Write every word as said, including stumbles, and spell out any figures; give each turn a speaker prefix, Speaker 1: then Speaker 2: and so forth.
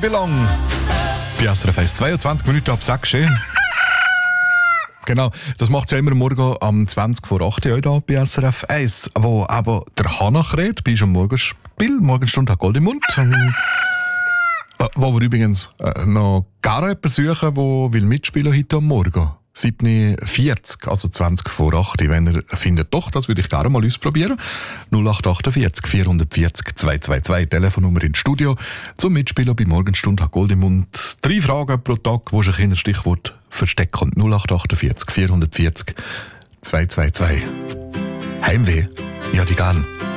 Speaker 1: Belong. Bei S R F eins, zweiundzwanzig Minuten ab sechs. Schön. Genau, das macht es ja immer morgen am zwanzig vor acht Uhr da bei S R F eins, wo aber der Hannach redet, bei unserem Morgenspiel, Morgenstunde hat Gold im Mund. Ähm, äh, wo wir übrigens äh, noch gar jemanden suchen, der will mitspielen heute am Morgen. sieben Uhr vierzig, also zwanzig vor acht. Wenn ihr findet, doch, das würde ich gerne mal ausprobieren. null acht achtundvierzig vierhundertvierzig zweihundertzweiundzwanzig, Telefonnummer ins Studio. Zum Mitspielen bei Morgenstunde hat Gold im Mund. Drei Fragen pro Tag, wo sich in ein Stichwort verstecken. null acht achtundvierzig vierhundertvierzig zweihundertzweiundzwanzig. Heimweh? Ja, die gern.